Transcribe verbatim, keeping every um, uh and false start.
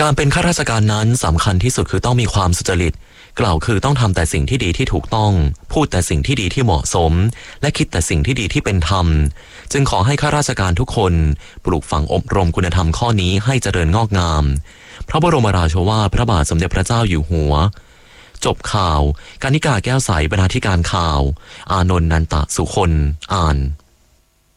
การเป็นข้าราชการนั้นสำคัญที่สุดคือต้องมีความสุจริตกล่าวคือต้องทำแต่สิ่งที่ดีที่ถูกต้องพูดแต่สิ่งที่ดีที่เหมาะสมและคิดแต่สิ่งที่ดีที่เป็นธรรมจึงขอให้ข้าราชการทุกคนปลูกฝังอบรมคุณธรรมข้อนี้ให้เจริญงอกงามพระบรมราโชวาทพระบาทสมเด็จพระเจ้าอยู่หัวจบข่าวกานิกาแก้วใสบรรณาธิการข่าวอานนท์นันตะสุคนอ่าน